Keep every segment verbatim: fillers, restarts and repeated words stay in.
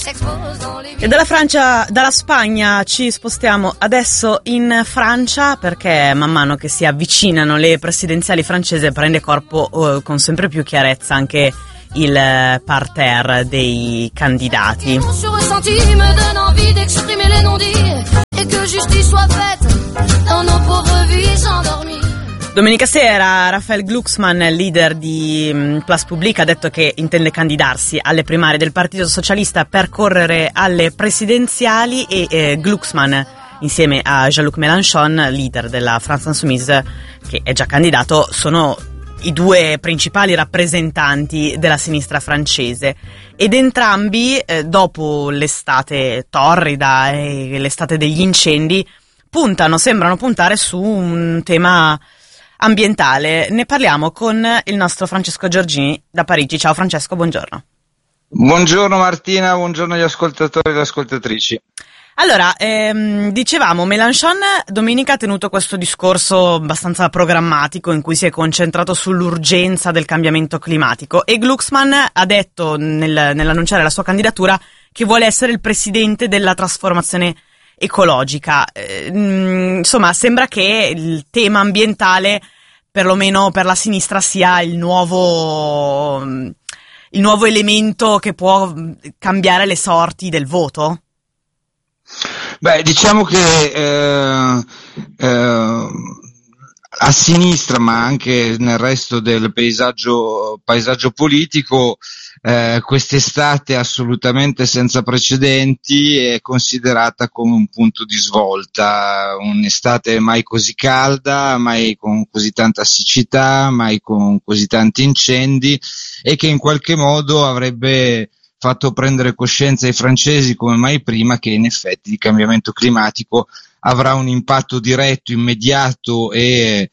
E dalla Francia, dalla Spagna ci spostiamo adesso in Francia, perché man mano che si avvicinano le presidenziali francesi prende corpo eh, con sempre più chiarezza anche il parterre dei candidati. Domenica sera Raphael Glucksmann, leader di Place Publique, ha detto che intende candidarsi alle primarie del Partito Socialista per correre alle presidenziali e eh, Glucksmann, insieme a Jean-Luc Mélenchon, leader della France Insoumise, che è già candidato, sono i due principali rappresentanti della sinistra francese, ed entrambi, eh, dopo l'estate torrida e l'estate degli incendi, puntano, sembrano puntare su un tema ambientale. Ne parliamo con il nostro Francesco Giorgini da Parigi. Ciao Francesco, buongiorno. Buongiorno Martina, buongiorno agli ascoltatori e alle ascoltatrici. Allora, ehm, dicevamo, Mélenchon domenica ha tenuto questo discorso abbastanza programmatico in cui si è concentrato sull'urgenza del cambiamento climatico, e Glucksmann ha detto nel, nell'annunciare la sua candidatura che vuole essere il presidente della trasformazione ecologica. Eh, insomma, sembra che il tema ambientale, perlomeno per la sinistra, sia il nuovo, il nuovo elemento che può cambiare le sorti del voto? Beh, diciamo che eh, eh, a sinistra, ma anche nel resto del paesaggio, paesaggio politico, eh, quest'estate assolutamente senza precedenti è considerata come un punto di svolta, un'estate mai così calda, mai con così tanta siccità, mai con così tanti incendi, e che in qualche modo avrebbe fatto prendere coscienza ai francesi come mai prima che in effetti il cambiamento climatico avrà un impatto diretto, immediato e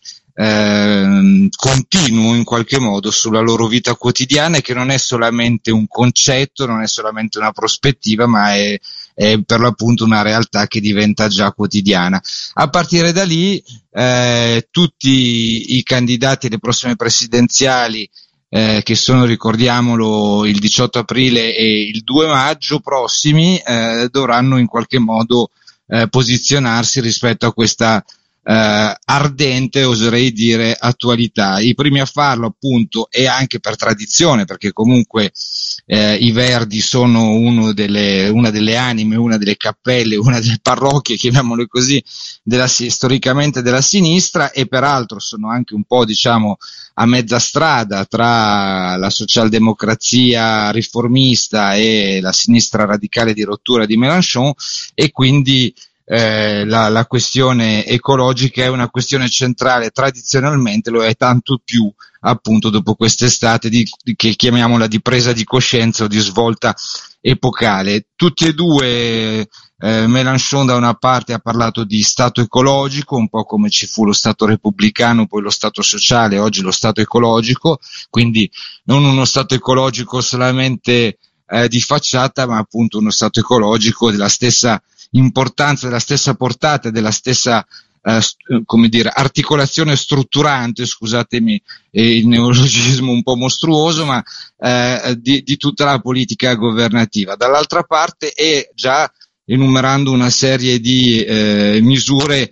eh, continuo in qualche modo sulla loro vita quotidiana, e che non è solamente un concetto, non è solamente una prospettiva, ma è, è per l'appunto una realtà che diventa già quotidiana. A partire da lì eh, tutti i candidati alle prossime presidenziali, Eh, che sono, ricordiamolo, il diciotto aprile e il due maggio prossimi, eh, dovranno in qualche modo eh, posizionarsi rispetto a questa eh, ardente, oserei dire, attualità. I primi a farlo, appunto, e anche per tradizione, perché comunque eh, i Verdi sono uno delle, una delle anime, una delle cappelle, una delle parrocchie, chiamiamole così, della, storicamente della sinistra, e peraltro sono anche un po', diciamo, a mezza strada tra la socialdemocrazia riformista e la sinistra radicale di rottura di Mélenchon, e quindi eh, la, la questione ecologica è una questione centrale, tradizionalmente lo è tanto più appunto dopo quest'estate di, di, che chiamiamola di presa di coscienza o di svolta epocale. Tutti e due, eh, Mélenchon da una parte ha parlato di Stato ecologico, un po' come ci fu lo Stato repubblicano, poi lo Stato sociale, oggi lo Stato ecologico, quindi non uno Stato ecologico solamente eh, di facciata, ma appunto uno Stato ecologico della stessa importanza, della stessa portata, della stessa eh, st- come dire, articolazione strutturante, scusatemi eh, il neologismo un po' mostruoso, ma eh, di, di tutta la politica governativa. Dall'altra parte, è già enumerando una serie di eh, misure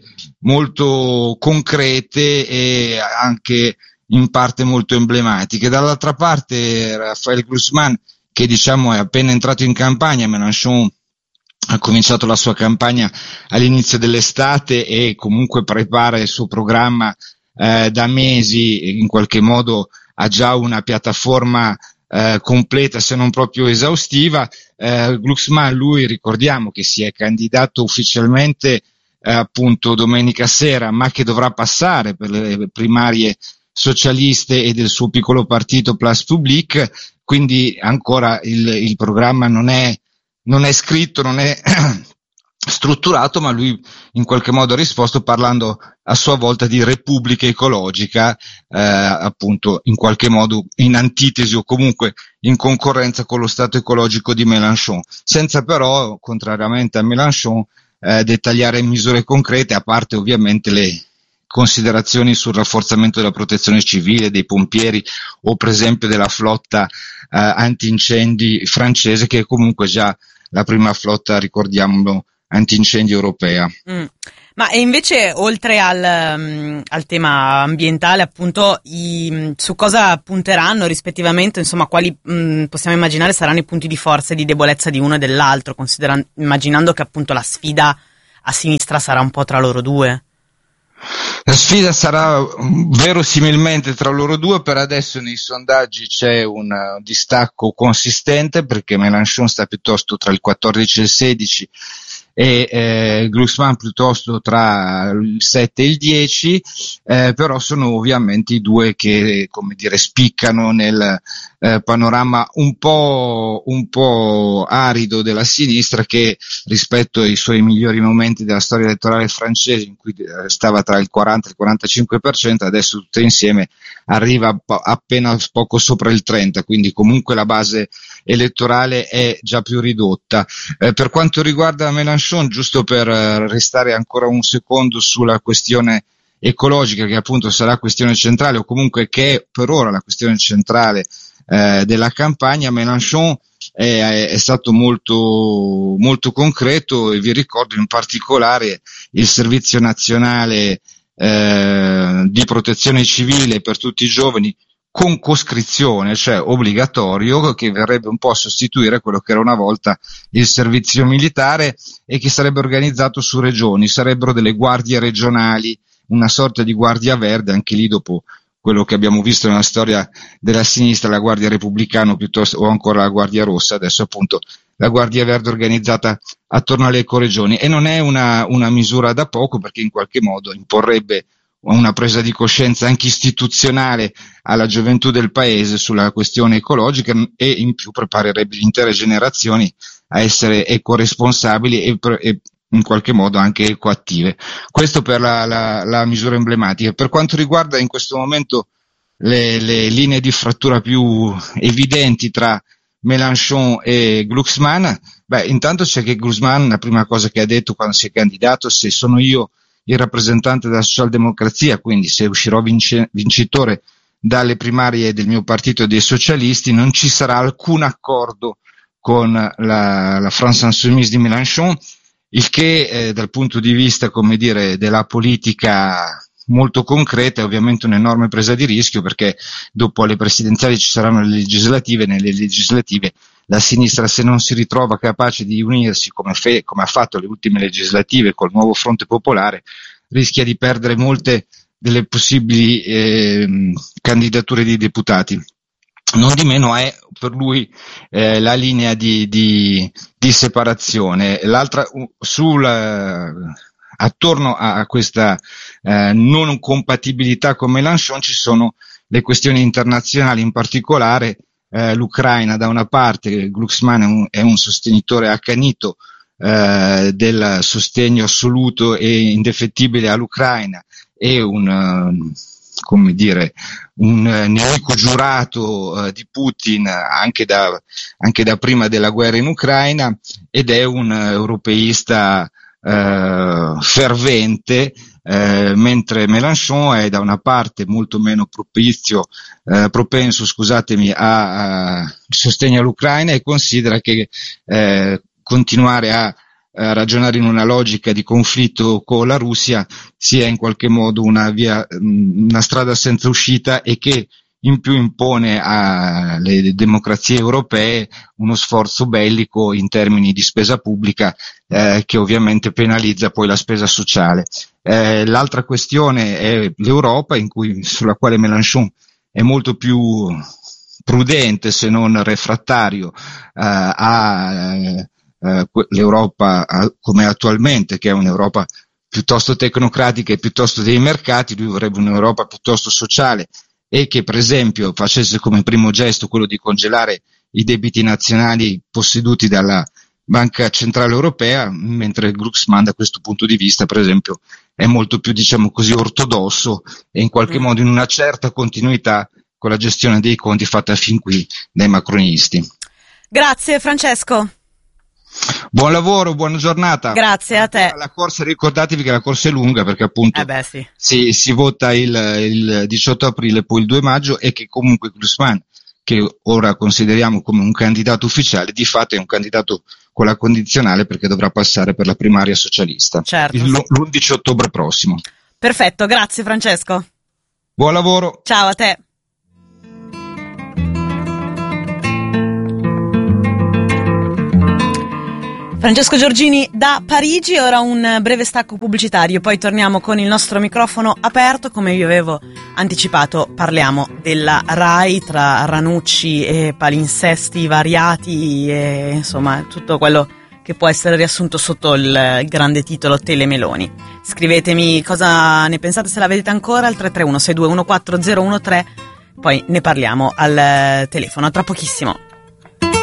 molto concrete e anche in parte molto emblematiche. Dall'altra parte Raphael Glucksmann, che diciamo è appena entrato in campagna. Mélenchon ha cominciato la sua campagna all'inizio dell'estate e comunque prepara il suo programma eh, da mesi, in qualche modo ha già una piattaforma eh, completa, se non proprio esaustiva. Eh, Glucksmann, lui, ricordiamo che si è candidato ufficialmente eh, appunto domenica sera, ma che dovrà passare per le primarie socialiste e del suo piccolo partito Place Publique, quindi ancora il, il programma non è non è scritto, non è strutturato, ma lui in qualche modo ha risposto parlando a sua volta di repubblica ecologica, eh, appunto in qualche modo in antitesi o comunque in concorrenza con lo Stato ecologico di Mélenchon, senza però, contrariamente a Mélenchon, eh, dettagliare misure concrete, a parte ovviamente le considerazioni sul rafforzamento della protezione civile, dei pompieri o per esempio della flotta eh, antincendi francese, che è comunque già la prima flotta, ricordiamolo, antincendio europea. Mm. Ma e invece, oltre al, um, al tema ambientale, appunto, i, su cosa punteranno rispettivamente, insomma, quali um, possiamo immaginare saranno i punti di forza e di debolezza di uno e dell'altro, considerando, immaginando che appunto la sfida a sinistra sarà un po' tra loro due? La sfida sarà verosimilmente tra loro due. Per adesso nei sondaggi c'è un distacco consistente, perché Mélenchon sta piuttosto tra il quattordici e il sedici e eh, Glucksmann piuttosto tra il sette e il dieci, eh, però sono ovviamente i due che, come dire, spiccano nel eh, panorama un po', un po' arido della sinistra, che rispetto ai suoi migliori momenti della storia elettorale francese, in cui stava tra il quaranta e il quarantacinque per cento, adesso tutte insieme arriva appena poco sopra il trenta, quindi comunque la base elettorale è già più ridotta. Eh, per quanto riguarda Mélenchon, giusto per eh, restare ancora un secondo sulla questione ecologica, che appunto sarà questione centrale, o comunque che è per ora la questione centrale eh, della campagna, Mélenchon è, è stato molto, molto concreto, e vi ricordo in particolare il servizio nazionale eh, di protezione civile per tutti i giovani, con coscrizione, cioè obbligatorio, che verrebbe un po' a sostituire quello che era una volta il servizio militare, e che sarebbe organizzato su regioni. Sarebbero delle guardie regionali, una sorta di guardia verde, anche lì dopo quello che abbiamo visto nella storia della sinistra, la guardia repubblicana piuttosto, o ancora la guardia rossa, adesso appunto la guardia verde organizzata attorno alle ecoregioni. E non è una, una misura da poco, perché in qualche modo imporrebbe una presa di coscienza anche istituzionale alla gioventù del paese sulla questione ecologica, e in più preparerebbe intere generazioni a essere ecoresponsabili e, e in qualche modo anche ecoattive. Questo per la, la, la misura emblematica. Per quanto riguarda in questo momento le, le linee di frattura più evidenti tra Mélenchon e Glucksmann, beh, intanto c'è che Glucksmann, la prima cosa che ha detto quando si è candidato: se sono io il rappresentante della socialdemocrazia, quindi se uscirò vince, vincitore dalle primarie del mio partito e dei socialisti, non ci sarà alcun accordo con la, la France Insoumise di Mélenchon, il che eh, dal punto di vista, come dire, della politica molto concreta è ovviamente un'enorme presa di rischio, perché dopo le presidenziali ci saranno le legislative. Nelle legislative la sinistra, se non si ritrova capace di unirsi come, fe- come ha fatto le ultime legislative col nuovo Fronte Popolare, rischia di perdere molte delle possibili eh, candidature di deputati. Non di meno è per lui eh, la linea di, di, di separazione. L'altra sul attorno a questa eh, non compatibilità con Mélenchon ci sono le questioni internazionali, in particolare eh, l'Ucraina da una parte. Glucksmann è un, è un sostenitore accanito eh, del sostegno assoluto e indefettibile all'Ucraina, e un uh, come dire un uh, nemico giurato uh, di Putin anche da, anche da prima della guerra in Ucraina, ed è un uh, europeista Uh, fervente, uh, mentre Mélenchon è da una parte molto meno propizio, uh, propenso, scusatemi, a, a sostegno all'Ucraina, e considera che uh, continuare a, a ragionare in una logica di conflitto con la Russia sia in qualche modo una via, una strada senza uscita, e che in più impone alle democrazie europee uno sforzo bellico in termini di spesa pubblica eh, che ovviamente penalizza poi la spesa sociale. Eh, l'altra questione è l'Europa, in cui, sulla quale Mélenchon è molto più prudente, se non refrattario, eh, a eh, l'Europa a, come attualmente, che è un'Europa piuttosto tecnocratica e piuttosto dei mercati. Lui vorrebbe un'Europa piuttosto sociale, e che per esempio facesse come primo gesto quello di congelare i debiti nazionali posseduti dalla Banca Centrale Europea, mentre Glucksmann da questo punto di vista, per esempio, è molto più, diciamo così, ortodosso e in qualche mm. modo in una certa continuità con la gestione dei conti fatta fin qui dai macronisti. Grazie Francesco. Buon lavoro, buona giornata. Grazie a te. La corsa, ricordatevi che la corsa è lunga, perché appunto eh beh, sì. si, si vota il, il diciotto aprile, poi il due maggio, e che comunque Glucksmann, che ora consideriamo come un candidato ufficiale, di fatto è un candidato con la condizionale perché dovrà passare per la primaria socialista. Certo. Il, l'undici ottobre prossimo. Perfetto, grazie Francesco. Buon lavoro. Ciao a te. Francesco Giorgini da Parigi, ora un breve stacco pubblicitario, poi torniamo con il nostro microfono aperto. Come vi avevo anticipato, parliamo della RAI, tra Ranucci e palinsesti variati e insomma tutto quello che può essere riassunto sotto il grande titolo Telemeloni. Scrivetemi cosa ne pensate, se la vedete ancora, al tre tre uno sei due uno quattro zero uno tre, poi ne parliamo al telefono tra pochissimo.